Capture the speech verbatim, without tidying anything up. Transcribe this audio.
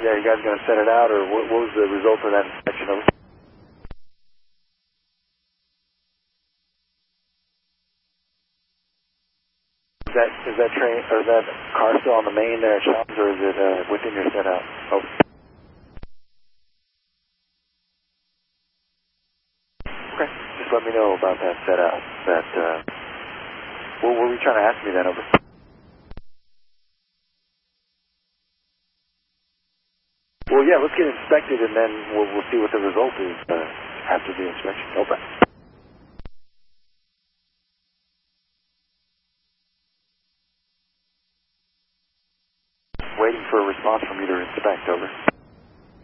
Yeah, you guys going to set it out, or what, what was the result of that inspection? Over? Is that is that train or is that car still on the main there at Shaw's, or is it uh, within your set out? Oh. Okay. Just let me know about that set out. That uh, what were we trying to ask me then? Over. Well, yeah, let's get inspected, and then we'll, we'll see what the result is uh, after the inspection. Over. Waiting for a response from you to inspect. Over.